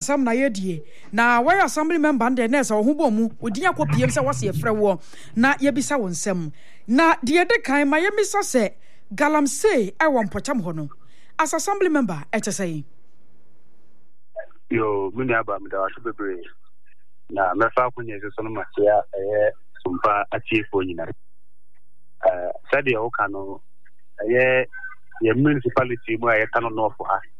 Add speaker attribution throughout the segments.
Speaker 1: asam na yedie na why assembly member nde na so ho bom odin akopiem se wose yefrɛ wo na yebisa wo nsɛm na de de kan ma yemisa se galamsey I won pocham ho no as assembly member say
Speaker 2: yo mini aba mi da wasu bebre na mefa kunye so no matia sumpa atiefo nyina sade o kanu ye municipality mu aye kanu no for ha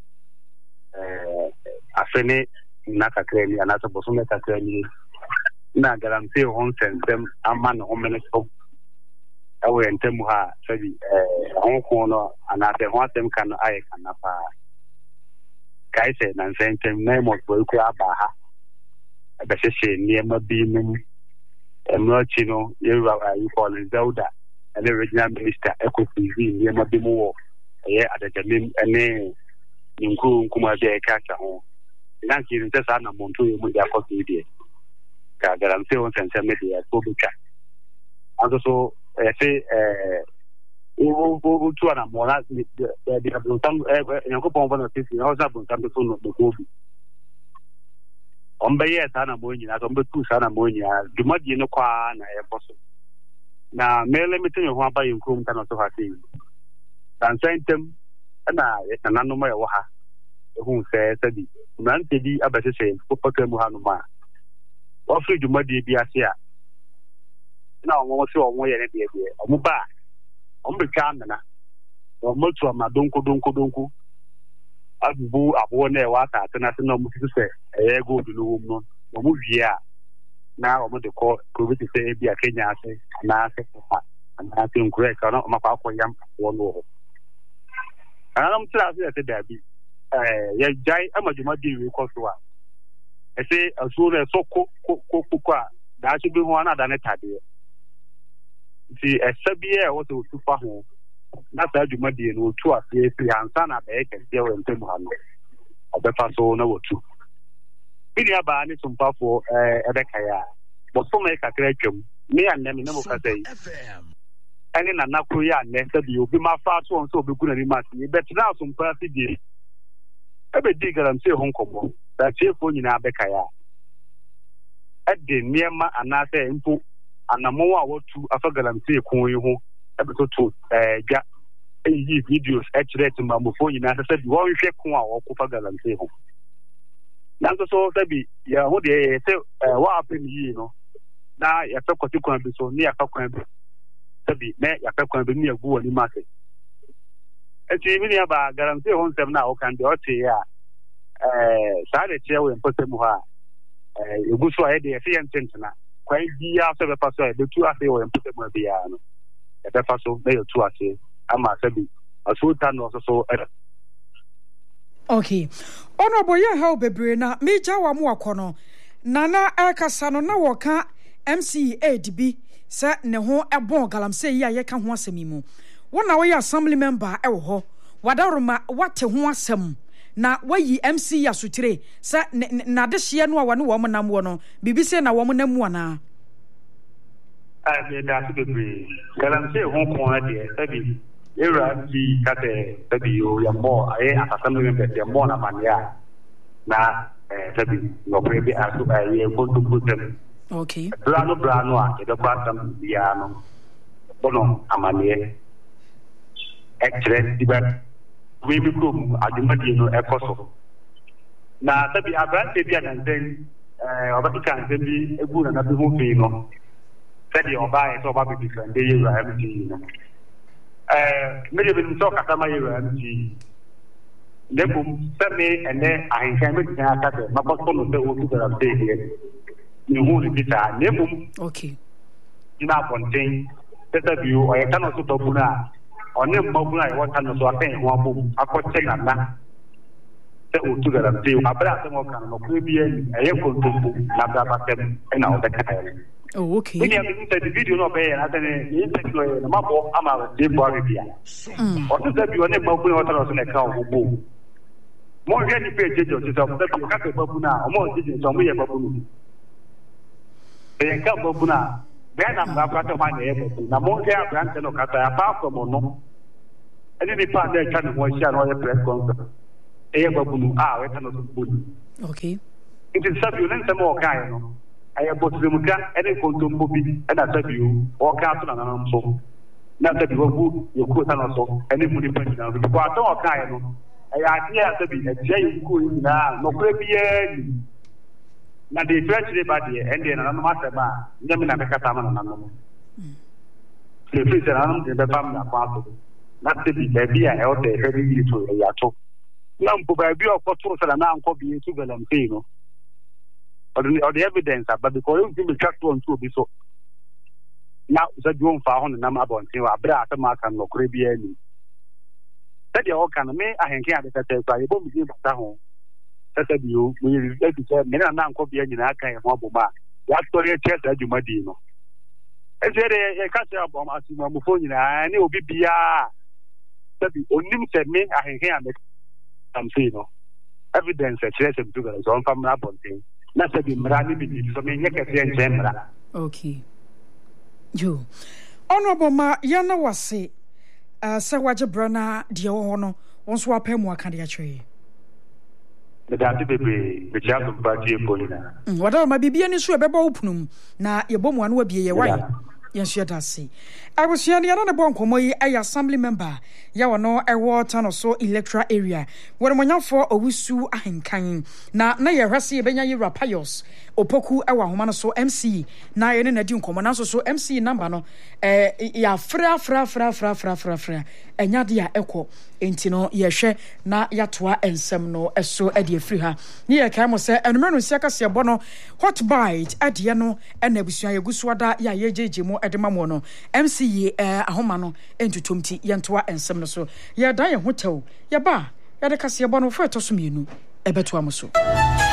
Speaker 2: afene na kakra ni anasa bosume kakra ni na galamsey hon sensem ama no homeneso awe ntemu ha sabi hon ko no anase ho atem kan aye kan pa kai se na nsɛntɛm na mo boy ku aba ha abɛhyehyɛ nneɛma bi mu emrochi no yɛwura yi Colin Zelda and the regional minister eco-tv nneɛma bi mu wɔ ɛyɛ adagyanim ne nkuru nkuma bi ɛka ho na nkiri nte saa na monto yɛ mu de akɔto die ka galamsey on nsɛm de yɛ to bi ka aso o tu ana mola de abuntam yakopon bana tisi na hoza abuntam de so no de kobi ombe ye ta na mo nyina so ombe tu sa na mo nyina dumadi no kwa na e boso na mele mitin ho aba yinkum ta no so ha sei dan sentem na nanu ma ye wo ha ehun se sadi nan tedi abase se popaka mu ha no ma wo fri dumadi bi ase a na wo so wo ye ne de omo ba ombe kamena o motu ama donko abubu abo na e wa ta na no mu se go bi no mu no mu hia na o mo de ko covid se bi a Kenya ase na ase na ase nkure ka no makwa akoyam wo no ana mu tra se da bi ye jai amaduma di we ko so a ese aso na so ko a da so bi ho na da ne tade ti esabie wo to tufa ho na ta dwumadi no tu ase fi ansa na be kese wo ntem ha no obefa so na wotu bini aba ni tumpafo ebeka ya bo so me kakra twam me anem na mo kasa yi ene na nakuru ya ne sabi obi ma fa so on so obi kuna ni ma ti betina sumpa fi di ebe di galamsey ho nkomo da chiefo nyina abeka ya ede niema anase mpo anamo a wotu afa galamsey kun yi ho ebeto to gya eyi videos extract mamofo nyina se bi won hwe kun a wokofa galamsey ho nanso so sabi ya ho de se wa apen yi no na ya fe kwati kwan bi so ni ya fa kwan bi sabi na ya fe kwan bi ni agu wani market eti mi ni aba galamsey ho nsem na o kan de o te ya sa de che we mposem ho a egu so a de ya fe ntentena kwai bi ya so be paso e tu ase o mposem bi ya no e be paso na yo tu ase ama sabi aso ta no so
Speaker 1: okay ono boye how bebre na meja wa mu akono nana akasa no na woka MCA DB se ne ho ebon galamsey ya ye ka ho asemi mu wona wo ya assembly member e wo ho wadaroma wate ho asem na wayi MC ya sutire se na de hye no wa ne wo nam wo no bibise na wo namu ana
Speaker 2: me da su bebre galamsey ho ko de sabi era bi kate sabi yo ya mo aye assembly member de mo na mania na sabi no prebi asu aye ko tukutem
Speaker 1: okay
Speaker 2: brano a de kwatam bia no bono amanie extra diba we bi ko adumadi no ekoso na sabi abrante bia na den obaka nzem bi egu na bi ho fi no sabi oba e so oba bi kan de yura MT no me de bi so kata ma yura MT lebum sami ene ahinkan me tia kata makoso no de o tu da de ni hu ni ta lebum
Speaker 1: okay
Speaker 2: ina fonten teta bi o ye kan so to buna oni mbabuna e wata no so akan ho abu akoche na se o tu da de abra se mo kan no ko bi e kontombo na bra batem ina o beka
Speaker 1: oh okay
Speaker 2: ni ya bi the video no be na tane ni tekno e na mabo ama de bo bia o tu da bi oni mbabuna wata no so na kan obo mo ye ni pe jejo ti so da ka pe babuna o mo jejo so mo ye babunu e ka babuna bena mgakata mane yebo na monge abrante no kata ya pa from no eni ni pa de kan mo sia no ye press conference babunu we can not put.
Speaker 1: Okay.
Speaker 2: It is subunent some more kind. I have both Muka and a contum poppy and a W or castle and so. Not that you could also anybody put down. But all kind. I hear to be a J. Cool now, no baby. Now the treasury body and then another master bar, Yamina Catamanan. The prison in the family apartment. Not to be baby, I out there heavy to a yato. Now, baby, of what was an uncle being to the Lampino. Or the evidence, but the column will track one to be so. Now, the room found a number of Abra, Mark and Caribbean. That you all can make a hand carry that by a bomb in the home. That you will let you say, men are now copying in a kind of mobile bar. What story chest that you might know? I said, a catch up on my phone, and it will be beyond. That the only said me, I can hear something. Evidence that says him to the zone from Rabonting. Not that in Rani, so many can
Speaker 1: okay. You Honorable Ma Yana was say, Sawaja Brana, dear honor, on swap him more candidature.
Speaker 2: The Dati baby, the child of Batia Polina.
Speaker 1: Whatever my baby and issue about openum, now your bomb one will be a wife. Yes, you does see. I was here the other bonkomoy, a assembly member. Yawa no a water or so electoral area. When when you for a wisu ahinkan. Na ya rasi benya yi rapayos. Opoku ewa humano so MC. Na yene na di unkomonaso so MC number no. Ya fra. Enya dia eko. Enti no yehwe na yatoa ensem no eso ade afri ha. Ni ye kai mo se enumero siaka se bono hot bite ade no na abusua yegusuada ya yejeje mo ade mamo no MC ahoma no entutumti yentoa ensem no so ye dan ye hotew ye ba ye de kase bono fo etoso mienu ebeto amoso